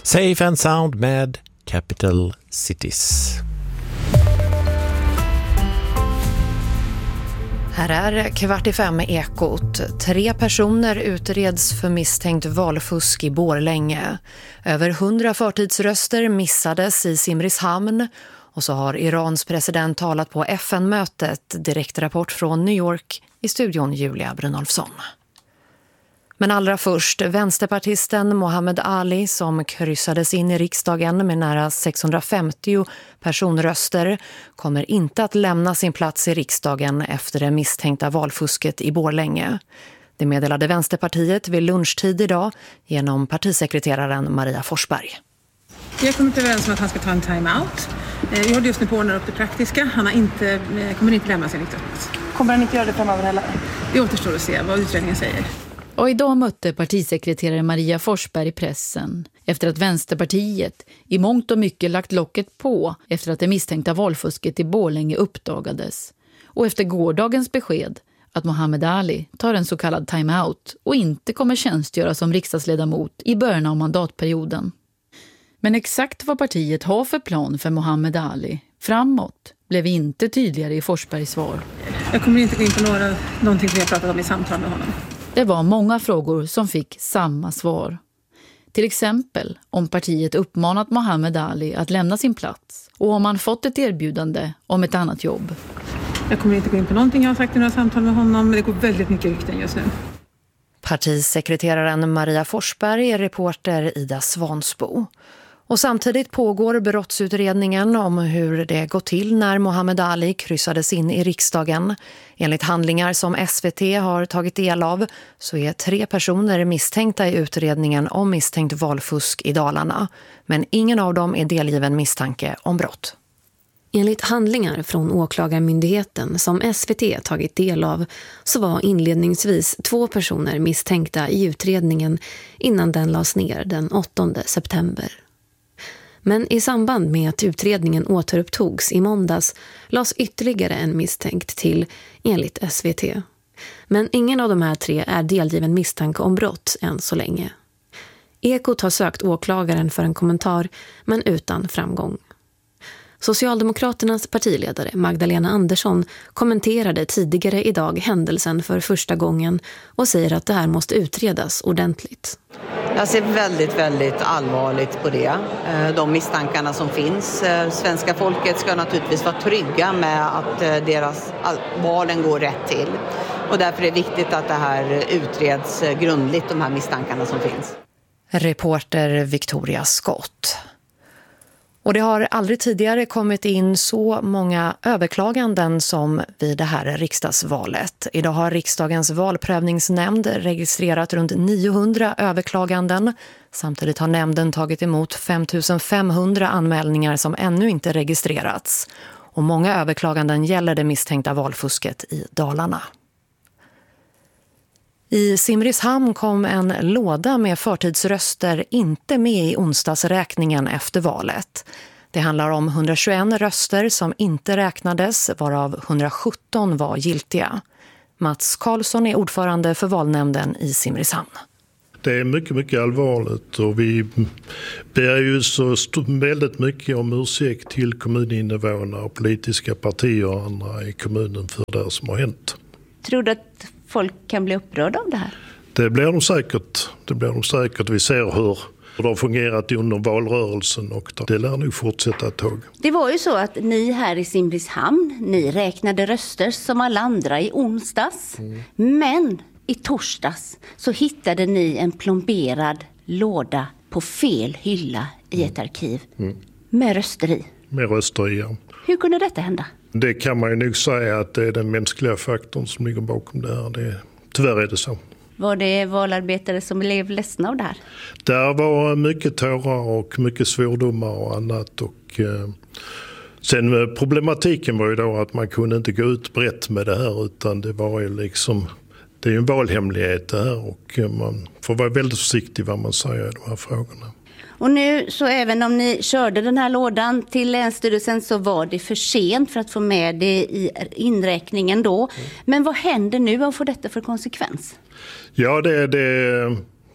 Safe and Sound med Capital Cities. Här är 4:45 med Ekot. 3 personer utreds för misstänkt valfusk i Borlänge. Över 100 förtidsröster missades i Simrishamn. Och så har Irans president talat på FN-mötet. Direktrapport från New York i studion Julia Brynolfsson. Men allra först, vänsterpartisten Mohammed Ali som kryssades in i riksdagen med nära 650 personröster kommer inte att lämna sin plats i riksdagen efter det misstänkta valfusket i Borlänge. Det meddelade Vänsterpartiet vid lunchtid idag genom partisekreteraren Maria Forsberg. Vi har kommit överens om att han ska ta en time-out. Vi håller just nu på att ordna upp det praktiska. Han kommer inte lämna sin riksdagsplats. Kommer han inte göra det framöver heller? Det återstår att se vad utredningen säger. Och idag mötte partisekreterare Maria Forsberg i pressen efter att Vänsterpartiet i mångt och mycket lagt locket på efter att det misstänkta valfusket i Borlänge uppdagades. Och efter gårdagens besked att Mohammed Ali tar en så kallad time-out och inte kommer tjänstgöra som riksdagsledamot i början av mandatperioden. Men exakt vad partiet har för plan för Mohammed Ali framåt blev inte tydligare i Forsbergs svar. Jag kommer inte gå in på någonting som jag pratat om i samtal med honom. Det var många frågor som fick samma svar. Till exempel om partiet uppmanat Mohammed Ali att lämna sin plats och om han fått ett erbjudande om ett annat jobb. Jag kommer inte gå in på någonting jag har sagt i några samtal med honom, men det går väldigt mycket rykten just nu. Partisekreteraren Maria Forsberg är reporter Ida Svansbo. Och samtidigt pågår brottsutredningen om hur det gått till när Mohammed Ali kryssades in i riksdagen. Enligt handlingar som SVT har tagit del av så är 3 personer misstänkta i utredningen om misstänkt valfusk i Dalarna. Men ingen av dem är delgiven misstanke om brott. Enligt handlingar från åklagarmyndigheten som SVT tagit del av så var inledningsvis 2 personer misstänkta i utredningen innan den lades ner den 8 september. Men i samband med att utredningen återupptogs i måndags lades ytterligare en misstänkt till enligt SVT. Men ingen av de här 3 är delgiven misstanke om brott än så länge. Ekot har sökt åklagaren för en kommentar men utan framgång. Socialdemokraternas partiledare Magdalena Andersson kommenterade tidigare idag händelsen för första gången och säger att det här måste utredas ordentligt. Jag ser väldigt, väldigt allvarligt på det. De misstankarna som finns. Svenska folket ska naturligtvis vara trygga med att deras valen går rätt till. Och därför är det viktigt att det här utreds grundligt, de här misstankarna som finns. Reporter Victoria Scott. Och det har aldrig tidigare kommit in så många överklaganden som vid det här riksdagsvalet. Idag har riksdagens valprövningsnämnd registrerat runt 900 överklaganden. Samtidigt har nämnden tagit emot 5500 anmälningar som ännu inte registrerats. Och många överklaganden gäller det misstänkta valfusket i Dalarna. I Simrishamn kom en låda med förtidsröster inte med i onsdagsräkningen efter valet. Det handlar om 121 röster som inte räknades, varav 117 var giltiga. Mats Karlsson är ordförande för valnämnden i Simrishamn. Det är mycket, mycket allvarligt och vi ber ju så väldigt mycket om ursäkt till kommuninvånare, politiska partier och andra i kommunen för det som har hänt. Tror du att folk kan bli upprörda av det här? Det blir de säkert. Vi ser hur det har fungerat under valrörelsen och det lär nog fortsätta ett tag. Det var ju så att ni här i Simrishamn, ni räknade röster som alla andra i onsdags. Men i torsdags så hittade ni en plomberad låda på fel hylla i ett arkiv. Med röster i. Med röster i, ja. Hur kunde detta hända? Det kan man ju nog säga att det är den mänskliga faktorn som ligger bakom det här. Tyvärr är det så. Var det valarbetare som blev ledsna av det här? Där var mycket tårar och mycket svordomar och annat. Och, sen problematiken var ju då att man kunde inte gå ut brett med det här utan det var ju liksom... Det är ju en valhemlighet det här och man får vara väldigt försiktig vad man säger i de här frågorna. Och nu så även om ni körde den här lådan till Länsstyrelsen så var det för sent för att få med det i inräkningen då. Men vad händer nu? Vad får detta för konsekvens? Ja,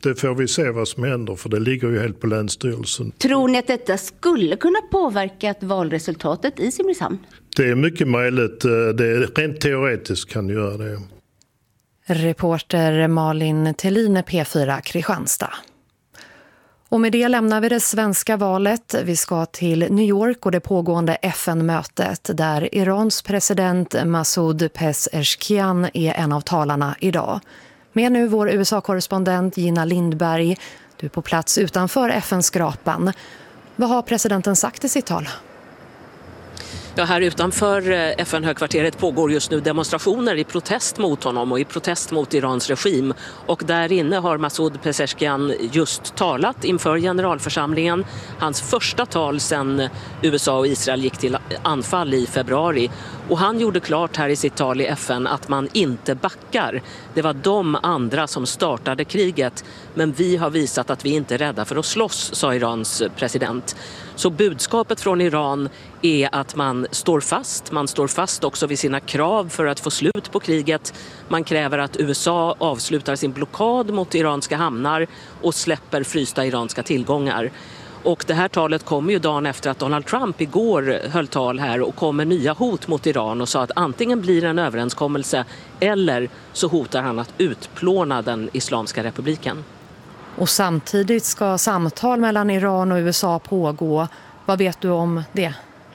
Det får vi se vad som händer, för det ligger ju helt på Länsstyrelsen. Tror ni att detta skulle kunna påverka valresultatet i Simrishamn? Det är mycket möjligt. Det är rent teoretiskt kan det göra det. Reporter Malin Thelin, P4 Kristianstad. Och med det lämnar vi det svenska valet. Vi ska till New York och det pågående FN-mötet där Irans president Masoud Pezeshkian är en av talarna idag. Med nu vår USA-korrespondent Gina Lindberg. Du är på plats utanför FN-skrapan. Vad har presidenten sagt i sitt tal? Ja, här utanför FN-högkvarteret pågår just nu demonstrationer i protest mot honom och i protest mot Irans regim. Och där inne har Masoud Pezeshkian just talat inför generalförsamlingen. Hans första tal sedan USA och Israel gick till anfall i februari. Och han gjorde klart här i sitt tal i FN att man inte backar. Det var de andra som startade kriget. Men vi har visat att vi inte är rädda för att slåss, sa Irans president. Så budskapet från Iran är att man står fast. Man står fast också vid sina krav för att få slut på kriget. Man kräver att USA avslutar sin blockad mot iranska hamnar och släpper frysta iranska tillgångar. Och det här talet kommer ju dagen efter att Donald Trump igår höll tal här och kom med nya hot mot Iran och sa att antingen blir det en överenskommelse eller så hotar han att utplåna den Islamiska republiken. Och samtidigt ska samtal mellan Iran och USA pågå. Vad vet du om det?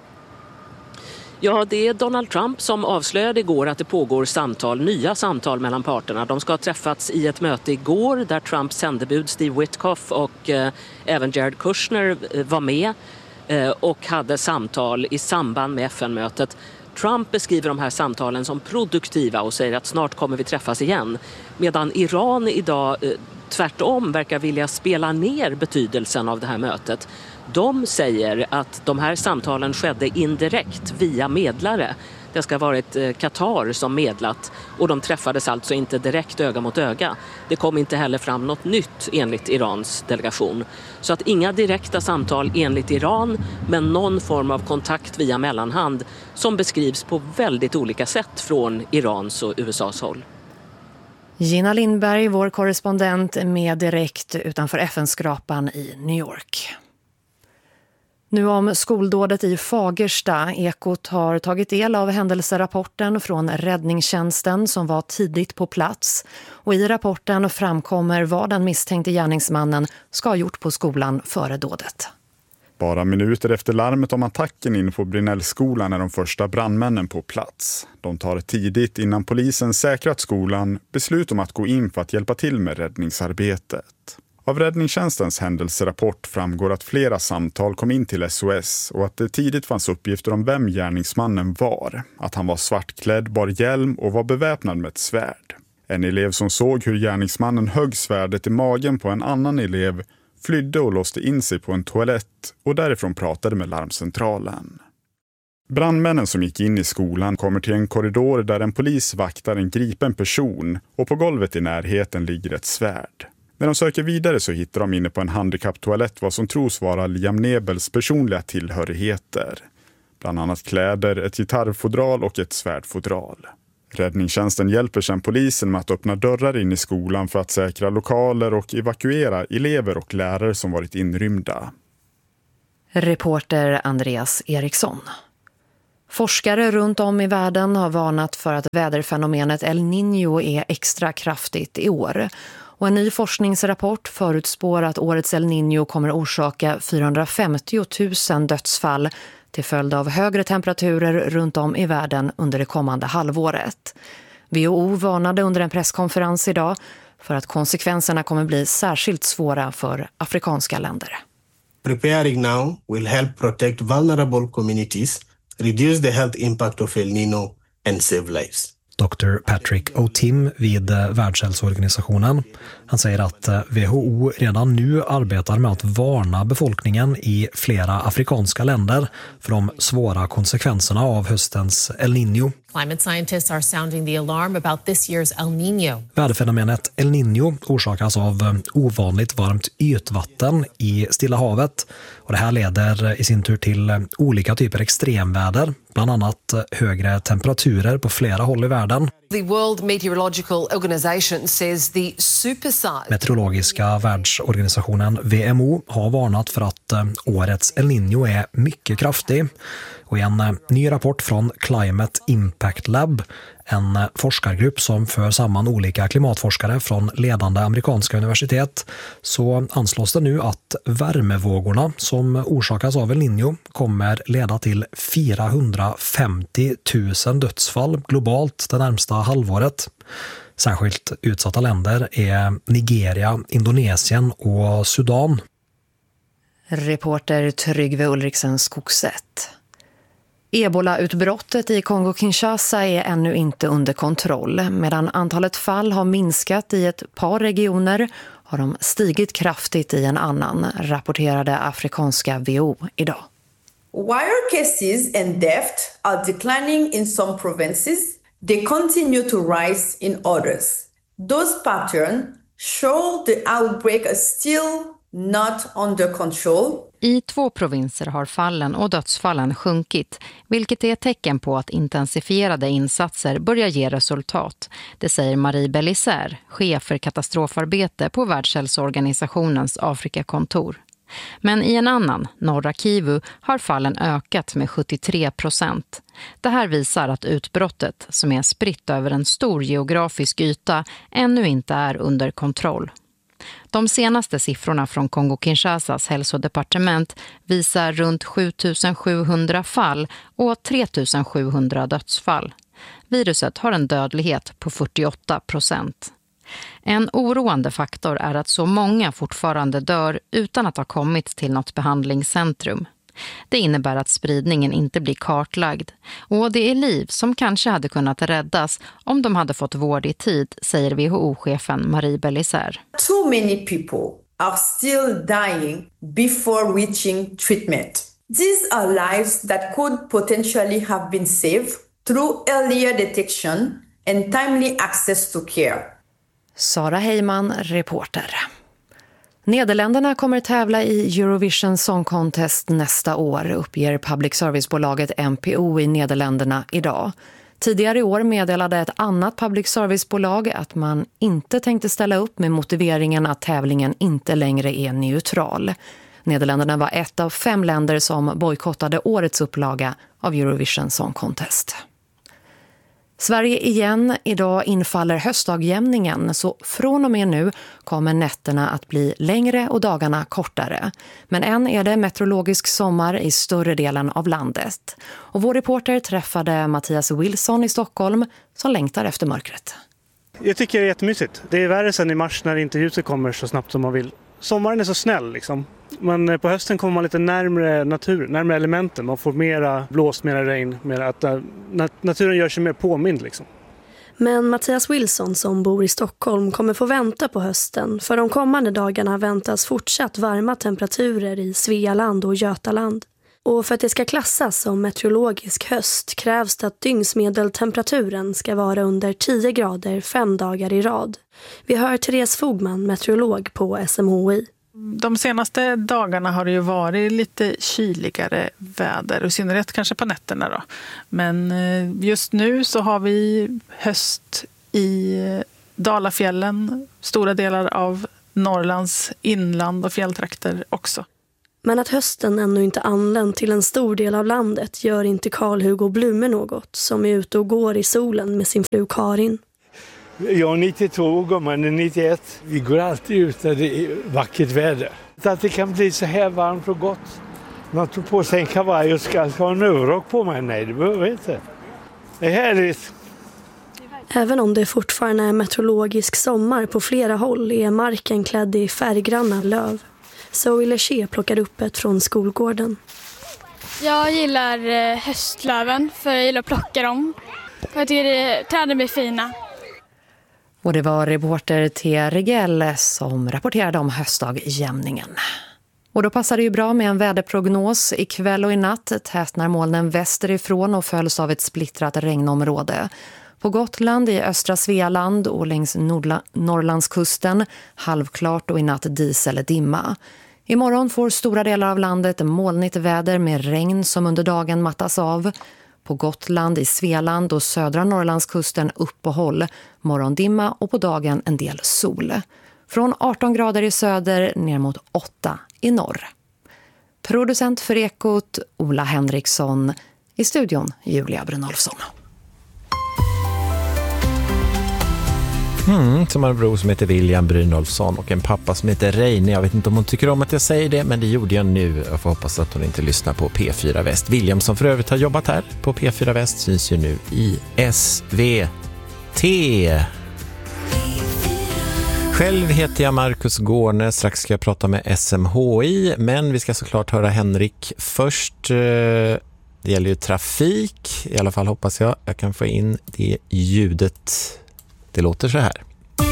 Ja, det är Donald Trump som avslöjade igår att det pågår nya samtal mellan parterna. De ska ha träffats i ett möte igår där Trumps sändebud Steve Witkoff och även Jared Kushner var med och hade samtal i samband med FN-mötet. Trump beskriver de här samtalen som produktiva och säger att snart kommer vi träffas igen. Medan Iran idag tvärtom verkar vilja spela ner betydelsen av det här mötet. De säger att de här samtalen skedde indirekt via medlare. Det ska ha varit Qatar som medlat och de träffades alltså inte direkt öga mot öga. Det kom inte heller fram något nytt enligt Irans delegation. Så att inga direkta samtal enligt Iran, men någon form av kontakt via mellanhand som beskrivs på väldigt olika sätt från Irans och USAs håll. Gina Lindberg, vår korrespondent, med direkt utanför FN-skrapan i New York. Nu om skoldådet i Fagersta. Ekot har tagit del av händelserapporten från räddningstjänsten som var tidigt på plats. Och i rapporten framkommer vad den misstänkte gärningsmannen ska ha gjort på skolan före dådet. Bara minuter efter larmet om attacken in på Brynällskolan är de första brandmännen på plats. De tar tidigt innan polisen säkrat skolan beslut om att gå in för att hjälpa till med räddningsarbetet. Av räddningstjänstens händelserapport framgår att flera samtal kom in till SOS och att det tidigt fanns uppgifter om vem gärningsmannen var. Att han var svartklädd, bar hjälm och var beväpnad med ett svärd. En elev som såg hur gärningsmannen högg svärdet i magen på en annan elev flydde och låste in sig på en toalett och därifrån pratade med larmcentralen. Brandmännen som gick in i skolan kommer till en korridor där en polis vaktar en gripen person och på golvet i närheten ligger ett svärd. När de söker vidare så hittar de inne på en handikapptoalett vad som tros vara Liam Nebels personliga tillhörigheter. Bland annat kläder, ett gitarrfodral och ett svärdfodral. Räddningstjänsten hjälper sedan polisen med att öppna dörrar in i skolan för att säkra lokaler och evakuera elever och lärare som varit inrymda. Reporter Andreas Eriksson. Forskare runt om i världen har varnat för att väderfenomenet El Niño är extra kraftigt i år. Och en ny forskningsrapport förutspår att årets El Niño kommer orsaka 450 000 dödsfall till följd av högre temperaturer runt om i världen under det kommande halvåret. WHO varnade under en presskonferens idag för att konsekvenserna kommer bli särskilt svåra för afrikanska länder. Preparing now will help protect vulnerable communities, reduce the health impact of El Niño and save lives. Dr. Patrick O'Tim vid Världshälsoorganisationen. Han säger att WHO redan nu arbetar med att varna befolkningen i flera afrikanska länder för de svåra konsekvenserna av höstens El Niño. Climate scientists are sounding the alarm about this year's El Niño. Väderfenomenet El Niño orsakas av ovanligt varmt ytvatten i Stilla havet. Och det här leder i sin tur till olika typer extremväder, bland annat högre temperaturer på flera håll i världen. The World Meteorological Organization says the supersize... Meteorologiska världsorganisationen WMO har varnat för att årets El Niño är mycket kraftig. Och i en ny rapport från Climate Impact Lab, en forskargrupp som för samman olika klimatforskare från ledande amerikanska universitet, så anslås det nu att värmevågorna som orsakas av El Niño kommer leda till 450 000 dödsfall globalt det närmsta halvåret. Särskilt utsatta länder är Nigeria, Indonesien och Sudan. Reporter Tryggve Ulriksen Skogsätt. Ebola-utbrottet i Kongo-Kinshasa är ännu inte under kontroll. Medan antalet fall har minskat i ett par regioner har de stigit kraftigt i en annan, rapporterade afrikanska WHO idag. While cases and deaths are declining in some provinces, they continue to rise in others. Those patterns show the outbreak is still not under control. I 2 provinser har fallen och dödsfallen sjunkit, vilket är ett tecken på att intensifierade insatser börjar ge resultat. Det säger Marie Bellisaire, chef för katastrofarbete på Världshälsoorganisationens Afrikakontor. Men i en annan, norra Kivu, har fallen ökat med 73%. Det här visar att utbrottet, som är spritt över en stor geografisk yta, ännu inte är under kontroll. De senaste siffrorna från Kongo-Kinshasas hälsodepartement visar runt 7700 fall och 3700 dödsfall. Viruset har en dödlighet på 48%. En oroande faktor är att så många fortfarande dör utan att ha kommit till något behandlingscentrum. Det innebär att spridningen inte blir kartlagd och det är liv som kanske hade kunnat räddas om de hade fått vård i tid, säger WHO-chefen Marie Bellisaire. Too many people are still dying before reaching treatment. These are lives that could potentially have been saved through earlier detection and timely access to care. Sara Heyman, reporter. Nederländerna kommer tävla i Eurovision Song Contest nästa år, uppger public service-bolaget NPO i Nederländerna idag. Tidigare i år meddelade ett annat public service-bolag att man inte tänkte ställa upp med motiveringen att tävlingen inte längre är neutral. Nederländerna var ett av 5 länder som bojkottade årets upplaga av Eurovision Song Contest. Sverige igen, idag infaller höstdagjämningen, så från och med nu kommer nätterna att bli längre och dagarna kortare. Men än är det meteorologisk sommar i större delen av landet. Och vår reporter träffade Mattias Wilson i Stockholm som längtar efter mörkret. Jag tycker det är jättemysigt. Det är värre sen i mars när inte ljuset kommer så snabbt som man vill. Sommaren är så snäll liksom. Men på hösten kommer man lite närmare naturen, närmare elementen. Man får mera blås, mera regn, mera att naturen gör sig mer påmind liksom. Men Mattias Wilson som bor i Stockholm kommer få vänta på hösten. För de kommande dagarna väntas fortsatt varma temperaturer i Svealand och Götaland. Och för att det ska klassas som meteorologisk höst krävs det att dygnsmedeltemperaturen ska vara under 10 grader 5 dagar i rad. Vi hör Therese Fogman, meteorolog på SMHI. De senaste dagarna har det ju varit lite kyligare väder, i synnerhet kanske på nätterna då. Men just nu så har vi höst i Dalafjällen, stora delar av Norrlands inland och fjälltrakter också. Men att hösten ännu inte anlänt till en stor del av landet gör inte Carl-Hugo Blume något, som är ute och går i solen med sin fru Karin. Jag är 92 och gumman är 91. Vi går alltid ut när det är vackert väder. Att det kan bli så här varmt och gott. Man tog på sig en kavaj och ska ha en överrock på mig. Nej, det behöver jag inte. Det är härligt. Även om det fortfarande är meteorologisk sommar på flera håll är marken klädd i färggranna löv. Zoe Leché plockar upp ett från skolgården. Jag gillar höstlöven för jag gillar att plocka dem. Jag tycker träden blir fina. Och det var reporter Thea Regell som rapporterade om höstdagjämningen. Och då passar det ju bra med en väderprognos. Ikväll och i natt tätnar molnen västerifrån och följs av ett splittrat regnområde. På Gotland, i östra Svealand och längs Norrlandskusten halvklart och i natt dis eller dimma. Imorgon får stora delar av landet molnigt väder med regn som under dagen mattas av. På Gotland, i Svealand och södra Norrlandskusten uppehåll, morgondimma och på dagen en del sol. Från 18 grader i söder ner mot 8 i norr. Producent för Ekot, Ola Henriksson. I studion, Julia Brynolfsson. Som har en bror som heter William Brynolfsson och en pappa som heter Reine. Jag vet inte om hon tycker om att jag säger det, men det gjorde jag nu. Jag får hoppas att hon inte lyssnar på P4 Väst. William, som för övrigt har jobbat här på P4 Väst, syns ju nu i SVT. Själv heter jag Marcus Gårne. Strax ska jag prata med SMHI, men vi ska såklart höra Henrik först. Det gäller ju trafik. I alla fall hoppas jag kan få in det ljudet. Det låter så här.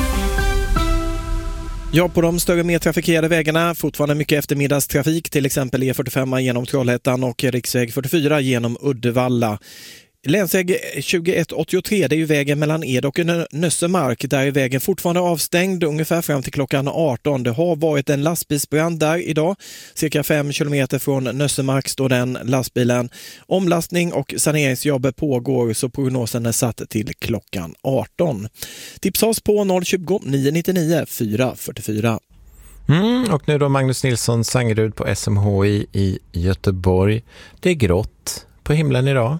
Ja, på de större mer trafikerade vägarna fortfarande mycket eftermiddagstrafik, till exempel E45 genom Trollhättan och riksväg 44 genom Uddevalla. Länsväg 2183, det är ju vägen mellan Ed och Nössemark. Där är vägen fortfarande avstängd ungefär fram till klockan 18. Det har varit en lastbilsbrand där idag. Cirka 5 kilometer från Nössemark står den lastbilen. Omlastning och saneringsjobb pågår, så prognosen är satt till klockan 18. Tipsa oss på 020 999 444. Och nu då Magnus Nilsson Sangerud på SMHI i Göteborg. Det är grått på himlen idag.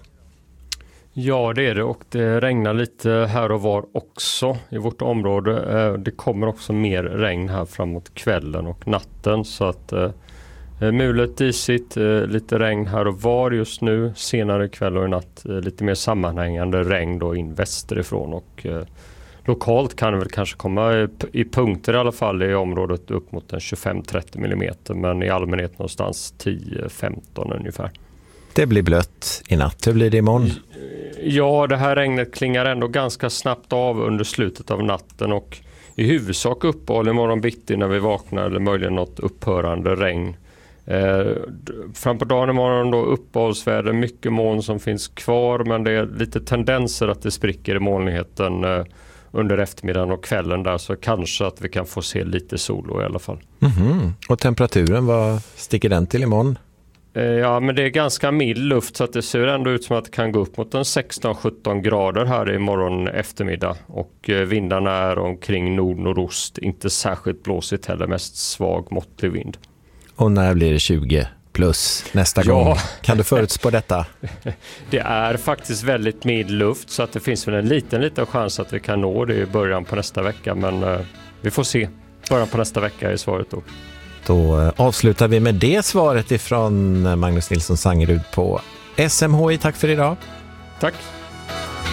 Ja, det är det, och det regnar lite här och var också i vårt område. Det kommer också mer regn här framåt kvällen och natten, så att mulet, disigt, lite regn här och var just nu. Senare kväll och natt lite mer sammanhängande regn då in västerifrån, och lokalt kan det väl kanske komma i punkter i alla fall i området upp mot 25-30 millimeter, men i allmänhet någonstans 10-15 ungefär. Det blir blött i natt. Hur blir det imorgon? Ja, det här regnet klingar ändå ganska snabbt av under slutet av natten, och i huvudsak uppehåll imorgon bitti när vi vaknar, eller möjligen något upphörande regn. Fram på dagen imorgon då uppehållsväder, mycket moln som finns kvar, men det är lite tendenser att det spricker i molnigheten under eftermiddagen och kvällen där, så kanske att vi kan få se lite sol i alla fall. Och temperaturen, vad sticker den till imorgon? Ja, men det är ganska mild luft, så att det ser ändå ut som att det kan gå upp mot 16-17 grader här imorgon eftermiddag, och vindarna är omkring nord-nordost, inte särskilt blåsigt heller, mest svag måttlig vind. Och när blir det 20 plus nästa gång? Kan du förutspå detta? Det är faktiskt väldigt mild luft, så att det finns väl en liten chans att vi kan nå det i början på nästa vecka, men vi får se. Början på nästa vecka är svaret då. Då avslutar vi med det svaret ifrån Magnus Nilsson Sangerud på SMHI. Tack för idag. Tack.